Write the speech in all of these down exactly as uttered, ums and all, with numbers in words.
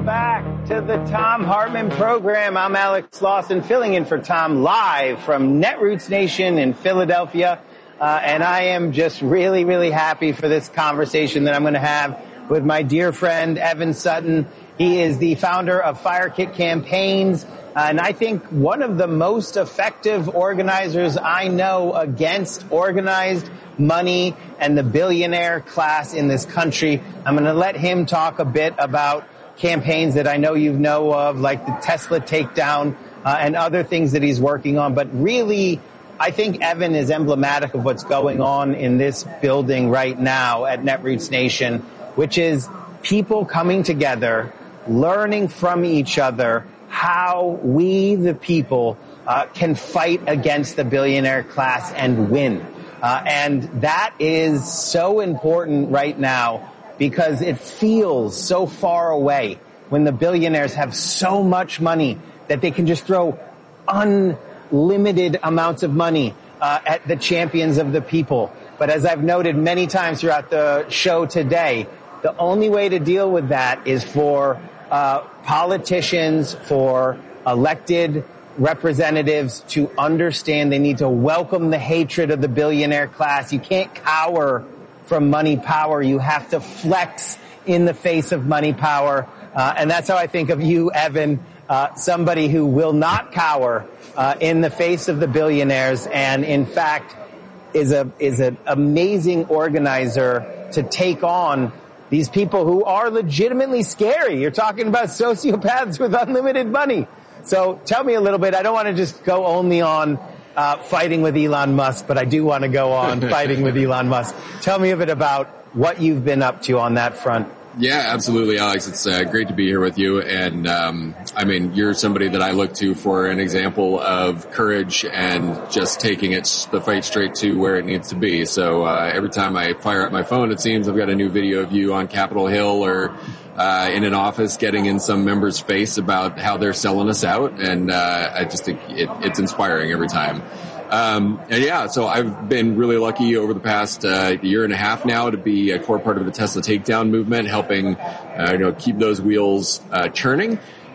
Welcome back to the Thom Hartmann program. I'm Alex Lawson, filling in for Tom live from Netroots Nation in Philadelphia. Uh, and I am just really, really happy for this conversation that I'm going to have with my dear friend, Evan Sutton. He is the founder of Firekick Campaigns. Uh, and I think one of the most effective organizers I know against organized money and the billionaire class in this country. I'm going to let him talk a bit about campaigns that I know you know of, like the Tesla takedown uh, and other things that he's working on. But really, I think Evan is emblematic of what's going on in this building right now at Netroots Nation, which is people coming together, learning from each other how we, the people, uh, can fight against the billionaire class and win. Uh, and that is so important right now because it feels so far away when the billionaires have so much money that they can just throw unlimited amounts of money uh, at the champions of the people. But as I've noted many times throughout the show today, the only way to deal with that is for uh, politicians, for elected representatives to understand they need to welcome the hatred of the billionaire class. You can't cower from money power. You have to flex in the face of money power. Uh, and that's how I think of you, Evan, uh, somebody who will not cower uh, in the face of the billionaires and, in fact, is a is an amazing organizer to take on these people who are legitimately scary. You're talking about sociopaths with unlimited money. So tell me a little bit. I don't want to just go only on uh, fighting with Elon Musk, but I do want to go on fighting with Elon Musk. Tell me a bit about what you've been up to on that front. Yeah, absolutely, Alex. It's uh, great to be here with you. And, um, I mean, you're somebody that I look to for an example of courage and just taking it, the fight straight to where it needs to be. So, uh, every time I fire up my phone, it seems I've got a new video of you on Capitol Hill or, uh, in an office getting in some member's face about how they're selling us out. And, uh, I just think it, it's inspiring every time. Um, and yeah, so I've been really lucky over the past uh, year and a half now to be a core part of the Tesla takedown movement, helping uh, you know keep those wheels uh, churning.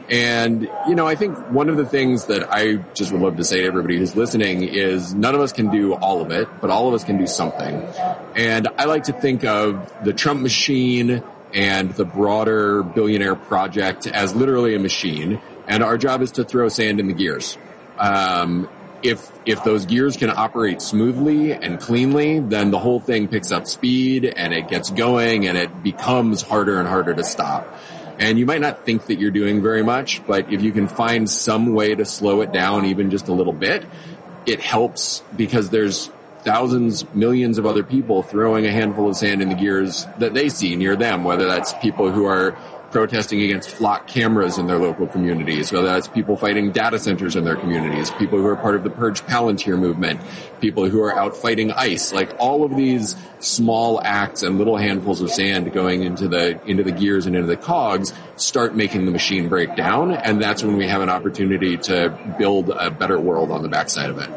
And you know, I think one of the things that I just would love to say to everybody who's listening is none of us can do all of it, but all of us can do something. And I like to think of the Trump machine and the broader billionaire project as literally a machine, and our job is to throw sand in the gears. Um, If, if those gears can operate smoothly and cleanly, then the whole thing picks up speed and it gets going and it becomes harder and harder to stop. And you might not think that you're doing very much, but if you can find some way to slow it down even just a little bit, it helps because there's thousands, millions of other people throwing a handful of sand in the gears that they see near them, whether that's people who are protesting against flock cameras in their local communities, whether that's people fighting data centers in their communities, people who are part of the Purge Palantir movement, people who are out fighting ICE, like all of these small acts and little handfuls of sand going into the into the gears and into the cogs start making the machine break down, and that's when we have an opportunity to build a better world on the backside of it.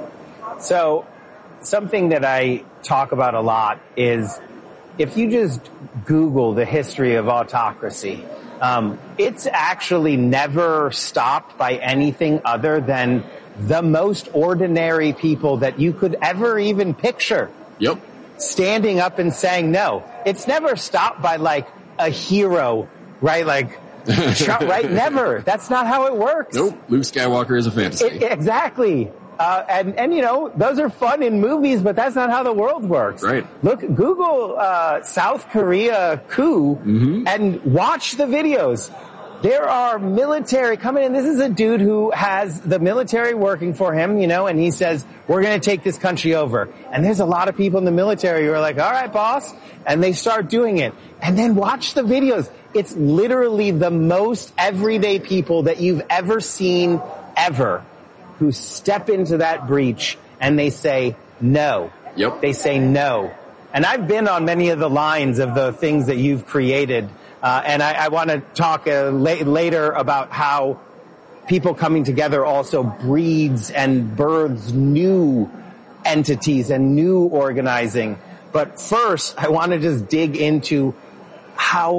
So something that I talk about a lot is if you just Google the history of autocracy, um, it's actually never stopped by anything other than the most ordinary people that you could ever even picture. Yep. Standing up and saying no. It's never stopped by like a hero, right? Like, right? Never. That's not how it works. Nope. Luke Skywalker is a fantasy. It, exactly. Uh, and, and, you know, those are fun in movies, but that's not how the world works. Right. Look, Google, uh, South Korea coup mm-hmm. and watch the videos. There are military coming in. This is a dude who has the military working for him, you know, and he says, we're going to take this country over. And there's a lot of people in the military who are like, all right, boss. And they start doing it. And then watch the videos. It's literally the most everyday people that you've ever seen ever who step into that breach and they say no. Yep. They say no. And I've been on many of the lines of the things that you've created. Uh, and I, I want to talk uh, la- later about how people coming together also breeds and births new entities and new organizing. But first, I want to just dig into how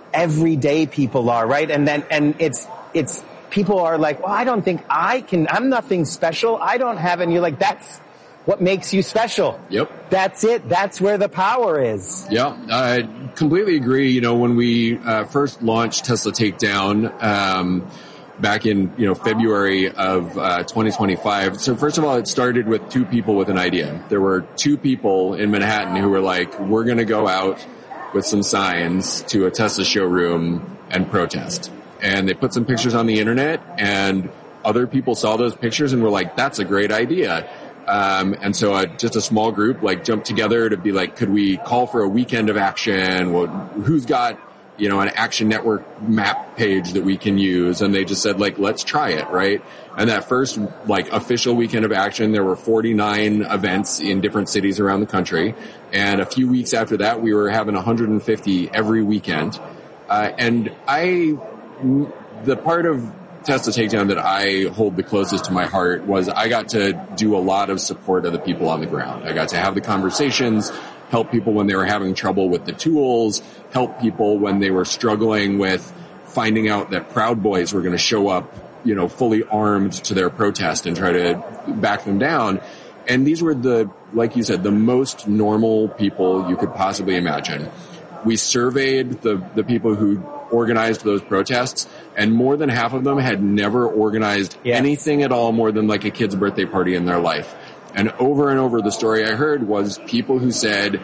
everyday people are, right? And then, and it's, it's, people are like, well, I don't think I can, I'm nothing special. I don't have, and you're like, that's what makes you special. Yep. That's it. That's where the power is. Yeah, I completely agree. You know, when we uh, first launched Tesla Takedown, um, back in, you know, February of uh, twenty twenty-five. So first of all, it started with two people with an idea. There were two people in Manhattan who were like, we're going to go out with some signs to a Tesla showroom and protest. And they put some pictures on the internet, and other people saw those pictures and were like, that's a great idea. Um, and so uh, just a small group like jumped together to be like, could we call for a weekend of action? Well, who's got, you know, an Action Network map page that we can use? And they just said, like, let's try it, right? And that first, like, official weekend of action, there were forty-nine events in different cities around the country. And a few weeks after that, we were having one hundred fifty every weekend. Uh, and I, the part of Tesla Takedown that I hold the closest to my heart was I got to do a lot of support of the people on the ground. I got to have the conversations, help people when they were having trouble with the tools, help people when they were struggling with finding out that Proud Boys were going to show up, you know, fully armed to their protest and try to back them down. And these were the, like you said, the most normal people you could possibly imagine. We surveyed the, the people who organized those protests, and more than half of them had never organized yes. anything at all more than like a kid's birthday party in their life. And over and over, the story I heard was people who said,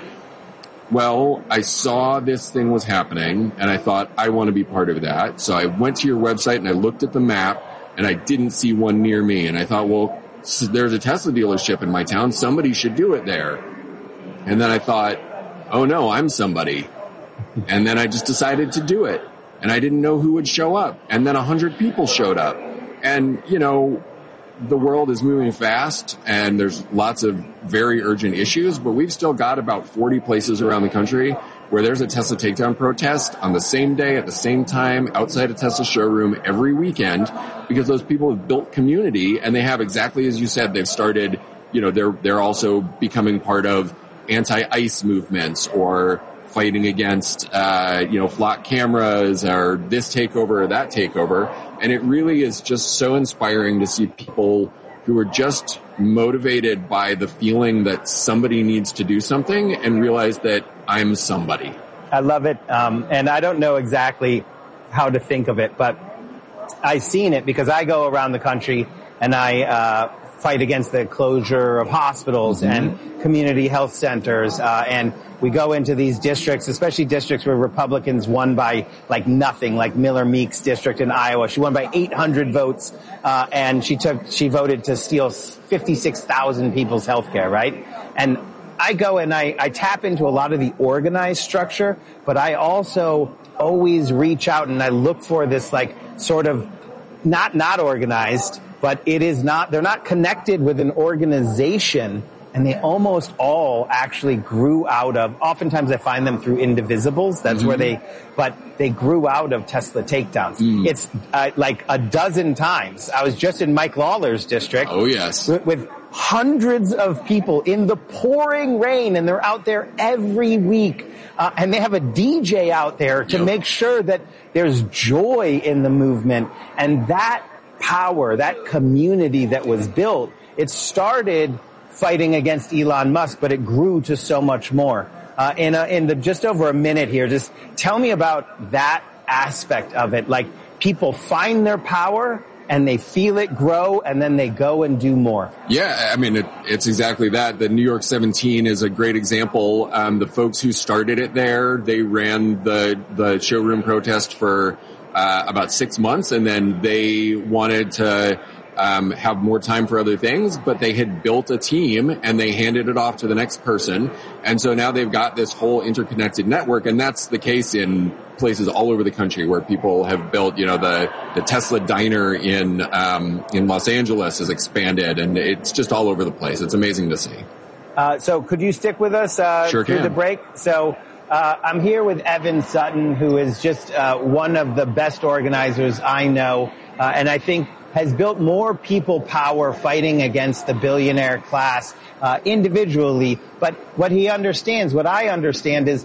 well, I saw this thing was happening and I thought I want to be part of that. So I went to your website and I looked at the map and I didn't see one near me. And I thought, well, there's a Tesla dealership in my town. Somebody should do it there. And then I thought, oh no, I'm somebody. And then I just decided to do it. And I didn't know who would show up. And then a hundred people showed up. And, you know, the world is moving fast and there's lots of very urgent issues, but we've still got about forty places around the country where there's a Tesla Takedown protest on the same day at the same time outside a Tesla showroom every weekend, because those people have built community and they have, exactly as you said, they've started, you know, they're, they're also becoming part of anti-ICE movements or fighting against, uh, you know, flock cameras or this takeover or that takeover. And it really is just so inspiring to see people who are just motivated by the feeling that somebody needs to do something and realize that I'm somebody. I love it. Um, and I don't know exactly how to think of it, but I've seen it because I go around the country and I, uh, fight against the closure of hospitals mm-hmm. and community health centers. Uh, and we go into these districts, especially districts where Republicans won by like nothing, like Miller Meek's district in Iowa. She won by eight hundred votes. Uh, and she took, she voted to steal fifty-six thousand people's health care, right? And I go and I, I tap into a lot of the organized structure, but I also always reach out and I look for this like sort of not, not organized, but it is not, they're not connected with an organization, and they almost all actually grew out of, oftentimes I find them through Indivisibles, that's mm-hmm. where they, but they grew out of Tesla Takedowns. Mm. It's uh, like a dozen times. I was just in Mike Lawler's district. Oh, yes. With, with hundreds of people in the pouring rain, and they're out there every week. Uh, and they have a D J out there to yep. make sure that there's joy in the movement. And that power, that community that was built, it started fighting against Elon Musk, but it grew to so much more. Uh, in, a, in the just over a minute here, just tell me about that aspect of it. Like, people find their power and they feel it grow, and then they go and do more. Yeah, I mean, it, it's exactly that. The New York seventeen is a great example. Um, the folks who started it there, they ran the the showroom protest for uh, about six months, and then they wanted to um, have more time for other things, but they had built a team and they handed it off to the next person. And so now they've got this whole interconnected network, and that's the case in places all over the country where people have built, you know, the, the Tesla diner in, um, in Los Angeles has expanded, and it's just all over the place. It's amazing to see. Uh, so could you stick with us, uh, sure through can. the break? So, uh, I'm here with Evan Sutton, who is just, uh, one of the best organizers I know, uh, and I think has built more people power fighting against the billionaire class, uh, individually. But what he understands, what I understand is,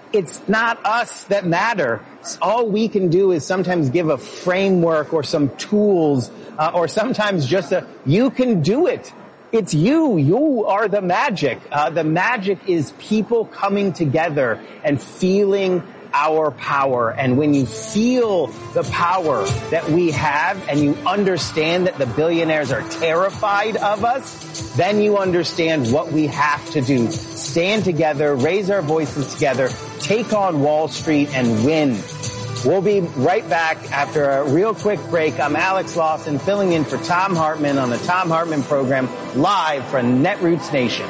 it's not us that matter. All we can do is sometimes give a framework or some tools, uh, or sometimes just a, you can do it. It's you. You are the magic. Uh, the magic is people coming together and feeling our power. And when you feel the power that we have and you understand that the billionaires are terrified of us, then you understand what we have to do. Stand together, raise our voices together, take on Wall Street and win. We'll be right back after a real quick break. I'm Alex Lawson, filling in for Thom Hartmann on the Thom Hartmann program, live from Netroots Nation.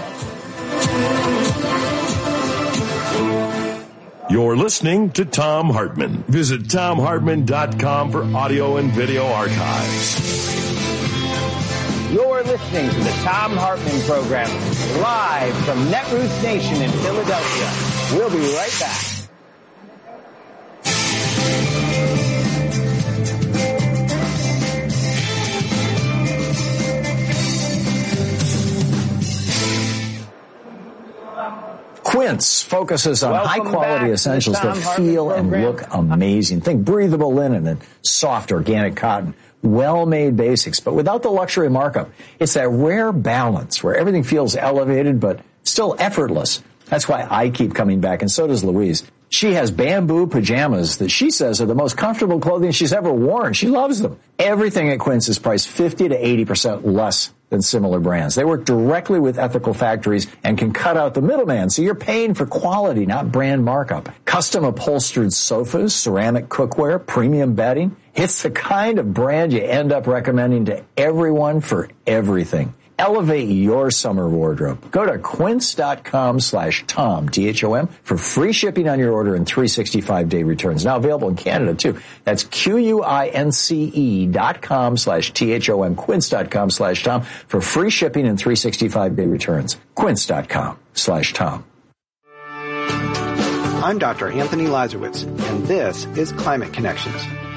You're listening to Thom Hartmann. Visit Thom Hartmann dot com for audio and video archives. You're listening to the Thom Hartmann program, live from Netroots Nation in Philadelphia. We'll be right back. Quince focuses on Welcome high-quality essentials that feel and look amazing. Think breathable linen and soft organic cotton. Well-made basics, but without the luxury markup. It's that rare balance where everything feels elevated but still effortless. That's why I keep coming back, and so does Louise. She has bamboo pajamas that she says are the most comfortable clothing she's ever worn. She loves them. Everything at Quince is priced fifty to eighty percent less than similar brands. They work directly with ethical factories and can cut out the middleman, so you're paying for quality, not brand markup. Custom upholstered sofas, ceramic cookware, premium bedding. It's the kind of brand you end up recommending to everyone for everything. Elevate your summer wardrobe. Go to quince.com slash Tom, T H O M, for free shipping on your order and three hundred sixty-five day returns. Now available in Canada, too. That's Q-U-I-N-C-E dot com slash T H O M, quince.com slash Tom, for free shipping and three hundred sixty-five day returns. Quince.com slash Tom. I'm Doctor Anthony Lazarowitz, and this is Climate Connections.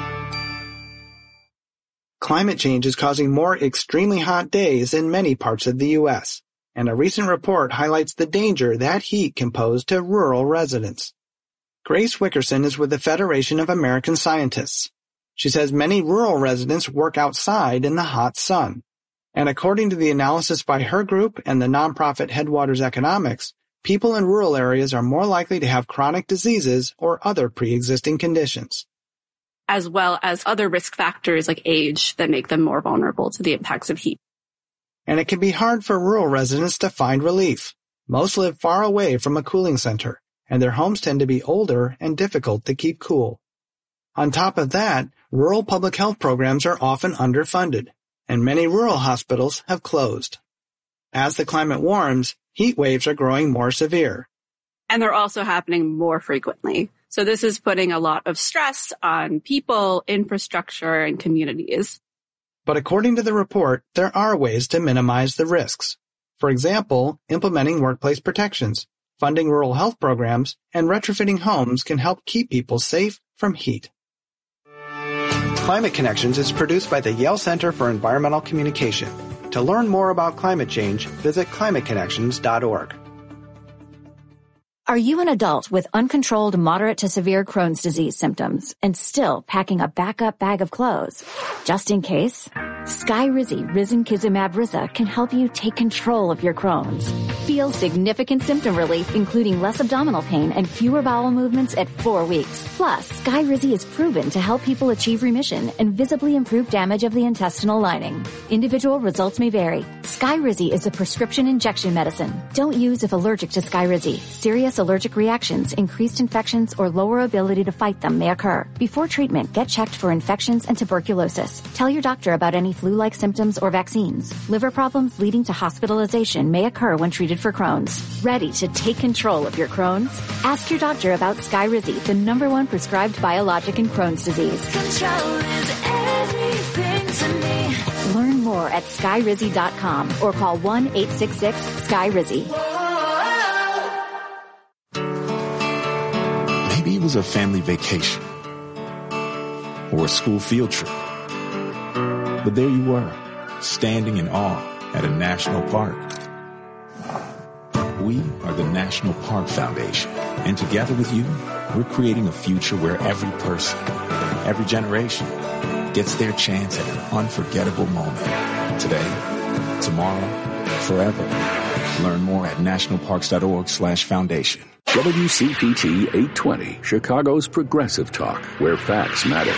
Climate change is causing more extremely hot days in many parts of the U S, and a recent report highlights the danger that heat can pose to rural residents. Grace Wickerson is with the Federation of American Scientists. She says many rural residents work outside in the hot sun. And according to the analysis by her group and the nonprofit Headwaters Economics, people in rural areas are more likely to have chronic diseases or other pre-existing conditions, as well as other risk factors like age that make them more vulnerable to the impacts of heat. And it can be hard for rural residents to find relief. Most live far away from a cooling center, and their homes tend to be older and difficult to keep cool. On top of that, rural public health programs are often underfunded, and many rural hospitals have closed. As the climate warms, heat waves are growing more severe. And they're also happening more frequently. So this is putting a lot of stress on people, infrastructure, and communities. But according to the report, there are ways to minimize the risks. For example, implementing workplace protections, funding rural health programs, and retrofitting homes can help keep people safe from heat. Climate Connections is produced by the Yale Center for Environmental Communication. To learn more about climate change, visit climate connections dot org. Are you an adult with uncontrolled moderate to severe Crohn's disease symptoms and still packing a backup bag of clothes? Just in case, Skyrizi Risankizumab Riza can help you take control of your Crohn's. Feel significant symptom relief, including less abdominal pain and fewer bowel movements at four weeks. Plus, Skyrizi is proven to help people achieve remission and visibly improve damage of the intestinal lining. Individual results may vary. Skyrizi is a prescription injection medicine. Don't use if allergic to Skyrizi. Serious allergic reactions, increased infections, or lower ability to fight them may occur. Before treatment, get checked for infections and tuberculosis. Tell your doctor about any flu-like symptoms or vaccines. Liver problems leading to hospitalization may occur when treated for Crohn's. Ready to take control of your Crohn's? Ask your doctor about Skyrizi, the number one prescribed biologic in Crohn's disease. Control is everything to me. Learn more at skyrizi dot com or call one eight six six Sky Rizi. Maybe it was a family vacation or a school field trip. But there you were, standing in awe at a national park. We are the National Park Foundation, And together with you, we're creating a future where every person, every generation gets their chance at an unforgettable moment. Today, tomorrow, forever. Learn more at nationalparks.org slash foundation. W C P T eight twenty, Chicago's Progressive Talk, where facts matter.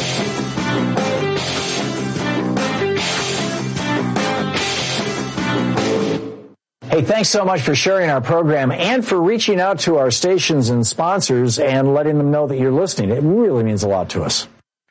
Hey, thanks so much for sharing our program and for reaching out to our stations and sponsors and letting them know that you're listening. It really means a lot to us.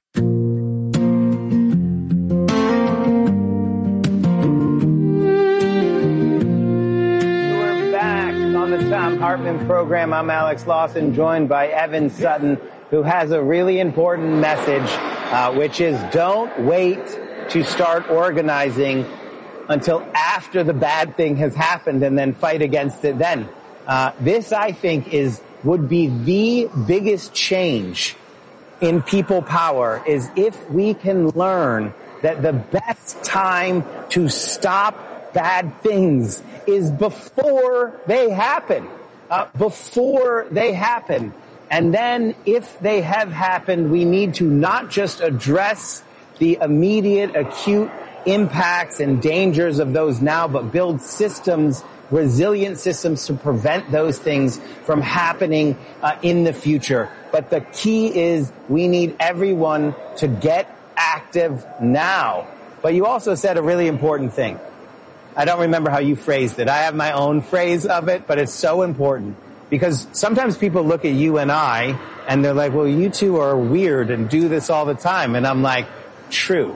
We're back on the Thom Hartmann program. I'm Alex Lawson, joined by Evan Sutton, who has a really important message, uh, which is don't wait to start organizing until after the bad thing has happened and then fight against it then. Uh, this, I think, is would be the biggest change in people power, is if we can learn that the best time to stop bad things is before they happen. Uh, before they happen. And then if they have happened, we need to not just address the immediate, acute impacts and dangers of those now, but build systems, resilient systems to prevent those things from happening uh, in the future. But the key is we need everyone to get active now. But you also said a really important thing. I don't remember how you phrased it. I have my own phrase of it, but it's so important because sometimes people look at you and I and they're like, well, you two are weird and do this all the time. And I'm like, true.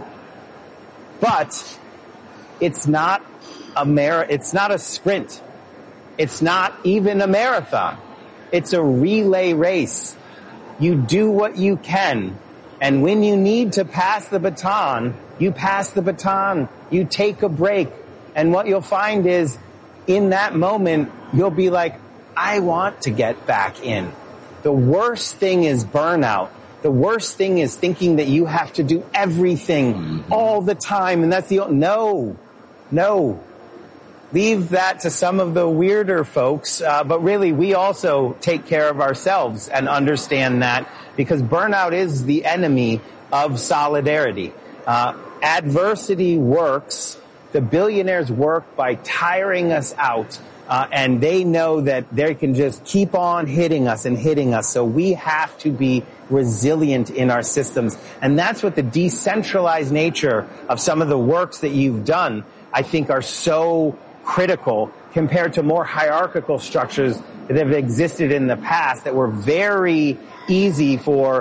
But it's not a mar- it's not a sprint. It's not even a marathon. It's a relay race. You do what you can. And when you need to pass the baton, you pass the baton. You take a break. And what you'll find is in that moment, you'll be like, I want to get back in. The worst thing is burnout. The worst thing is thinking that you have to do everything mm-hmm. all the time. And that's the, no, no. Leave that to some of the weirder folks. Uh, but really, we also take care of ourselves and understand that because burnout is the enemy of solidarity. Uh, adversity works. The billionaires work by tiring us out. Uh, and they know that they can just keep on hitting us and hitting us. So we have to be resilient in our systems. And that's what the decentralized nature of some of the works that you've done, I think, are so critical compared to more hierarchical structures that have existed in the past that were very easy for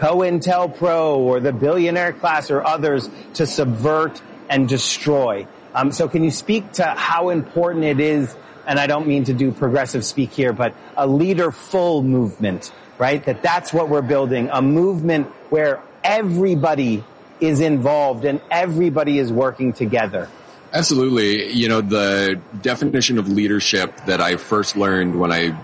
COINTELPRO or the billionaire class or others to subvert and destroy. Um, so can you speak to how important it is, and I don't mean to do progressive speak here, but a leader-full movement, right? That that's what we're building, a movement where everybody is involved and everybody is working together. Absolutely. You know, the definition of leadership that I first learned when I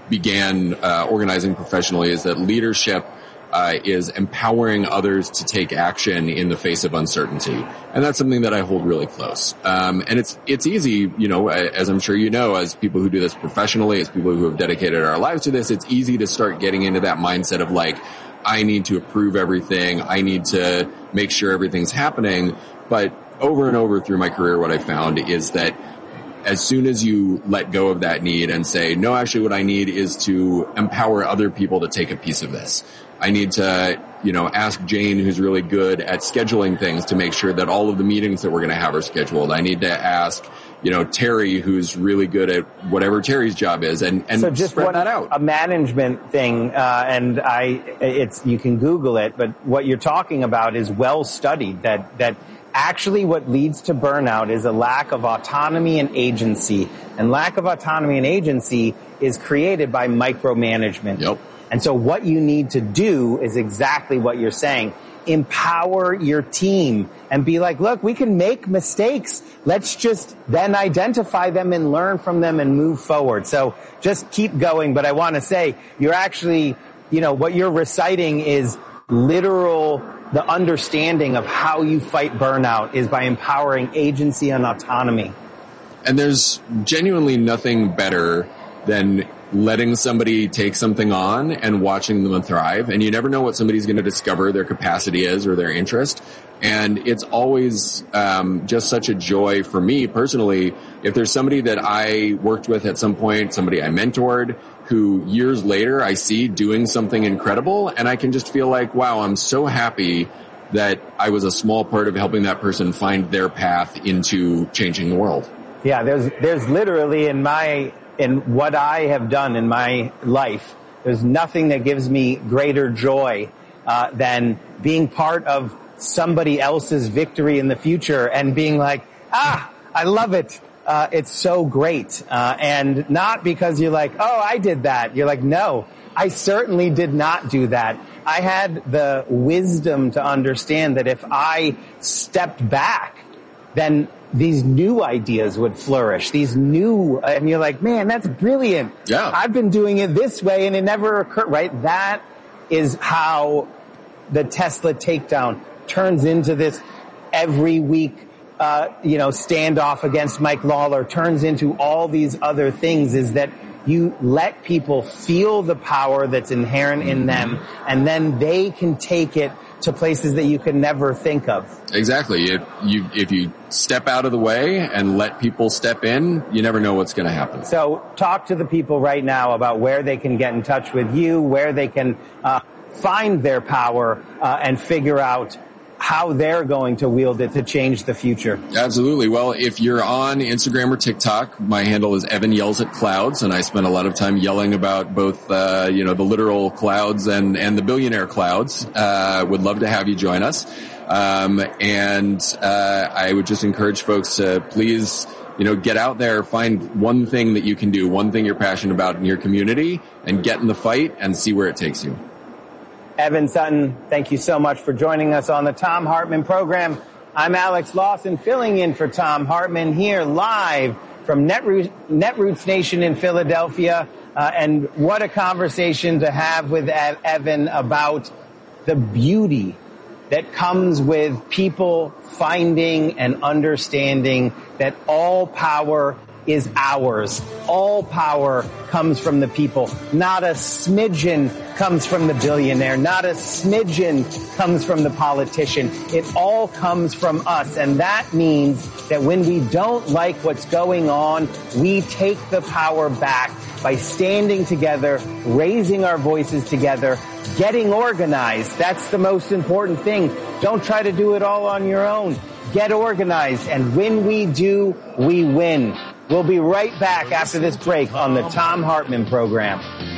began uh, organizing professionally is that leadership Uh, is empowering others to take action in the face of uncertainty. And that's something that I hold really close. Um, and it's, it's easy, you know, as I'm sure you know, as people who do this professionally, as people who have dedicated our lives to this, it's easy to start getting into that mindset of like, I need to approve everything. I need to make sure everything's happening. But over and over through my career, what I found is that as soon as you let go of that need and say, no, actually what I need is to empower other people to take a piece of this. I need to, you know, ask Jane, who's really good at scheduling things, to make sure that all of the meetings that we're going to have are scheduled. I need to ask, you know, Terry, who's really good at whatever Terry's job is, and, and so just spread one, that out. A management thing, uh, and I, it's, you can Google it, but what you're talking about is well studied, that, that actually what leads to burnout is a lack of autonomy and agency. And lack of autonomy and agency is created by micromanagement. Yep. And so what you need to do is exactly what you're saying. Empower your team and be like, look, we can make mistakes. Let's just then identify them and learn from them and move forward. So just keep going. But I want to say you're actually, you know, what you're reciting is literal, the understanding of how you fight burnout is by empowering agency and autonomy. And there's genuinely nothing better than letting somebody take something on and watching them thrive. And you never know what somebody's going to discover their capacity is or their interest. And it's always um, just such a joy for me personally. If there's somebody that I worked with at some point, somebody I mentored, who years later I see doing something incredible, and I can just feel like, wow, I'm so happy that I was a small part of helping that person find their path into changing the world. Yeah, there's there's literally in my in what I have done in my life, there's nothing that gives me greater joy uh, than being part of somebody else's victory in the future and being like, ah, I love it. Uh, it's so great. Uh, and not because you're like, oh, I did that. You're like, no, I certainly did not do that. I had the wisdom to understand that if I stepped back, then these new ideas would flourish. These new, and you're like, man, that's brilliant. Yeah. I've been doing it this way and it never occurred, right? That is how the Tesla takedown turns into this every week, uh, you know, standoff against Mike Lawler, turns into all these other things, is that you let people feel the power that's inherent in them, and then they can take it to places that you could never think of. Exactly. If you if you step out of the way and let people step in, you never know what's going to happen. So talk to the people right now about where they can get in touch with you, where they can uh, find their power uh, and figure out how they're going to wield it to change the future. Absolutely. Well, if you're on Instagram or TikTok, my handle is Evan Yells at Clouds, and I spend a lot of time yelling about both, uh, you know, the literal clouds and, and the billionaire clouds. Uh, would love to have you join us. Um, and, uh, I would just encourage folks to please, you know, get out there, find one thing that you can do, one thing you're passionate about in your community, and get in the fight and see where it takes you. Evan Sutton, thank you so much for joining us on the Thom Hartmann program. I'm Alex Lawson, filling in for Thom Hartmann here live from Netroots, Netroots Nation in Philadelphia. Uh, and what a conversation to have with Evan about the beauty that comes with people finding and understanding that all power is ours. All power comes from the people. Not a smidgen comes from the billionaire. Not a smidgen comes from the politician. It all comes from us. And that means that when we don't like what's going on, we take the power back by standing together, raising our voices together, getting organized. That's the most important thing. Don't try to do it all on your own. Get organized. And when we do, we win. We'll be right back after this break on the Thom Hartmann program.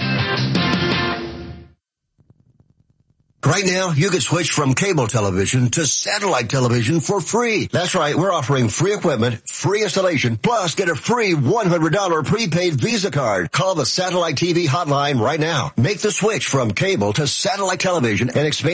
Right now, you can switch from cable television to satellite television for free. That's right. We're offering free equipment, free installation, plus get a free one hundred dollars prepaid Visa card. Call the Satellite T V hotline right now. Make the switch from cable to satellite television and expand